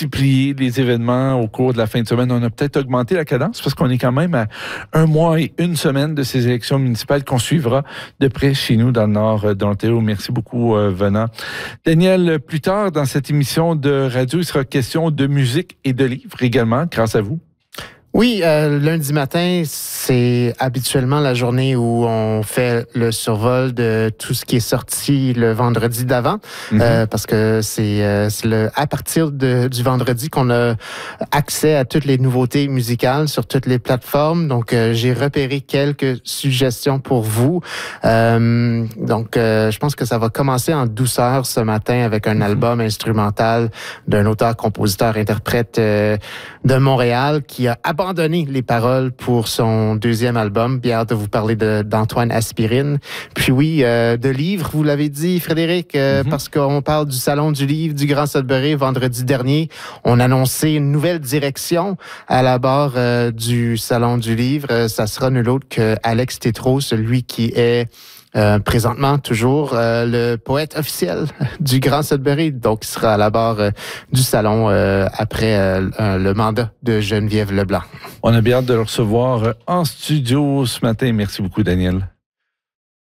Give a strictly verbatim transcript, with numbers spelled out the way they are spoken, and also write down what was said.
multiplié les événements au cours de la fin de semaine. On a peut-être augmenté la cadence parce qu'on est quand même à un mois et une semaine de ces élections municipales qu'on suivra de près chez nous dans le nord de l'Ontario. Merci beaucoup, euh, Venant. Daniel, plus tard dans cette émission de radio, il sera question de musique et de livres également, grâce à vous. Oui, euh, lundi matin, c'est habituellement la journée où on fait le survol de tout ce qui est sorti le vendredi d'avant, mm-hmm. euh, parce que c'est, euh, c'est le, à partir de, du vendredi qu'on a accès à toutes les nouveautés musicales sur toutes les plateformes. Donc, euh, j'ai repéré quelques suggestions pour vous. Euh, donc, euh, je pense que ça va commencer en douceur ce matin avec un mm-hmm. album instrumental d'un auteur, compositeur, interprète euh, de Montréal qui a abandonné les paroles pour son deuxième album. Bien hâte de vous parler de, d'Antoine Aspirine. Puis oui, euh, de livres, vous l'avez dit, Frédéric, euh, mm-hmm. parce qu'on parle du Salon du livre du Grand Sudbury vendredi dernier. On a annoncé une nouvelle direction à la barre euh, du Salon du livre. Euh, ça sera nul autre que Alex Tétrault, celui qui est Euh, présentement, toujours euh, le poète officiel du Grand Sudbury, donc il sera à la barre euh, du salon euh, après euh, le mandat de Geneviève Leblanc. On a bien hâte de le recevoir en studio ce matin. Merci beaucoup, Daniel.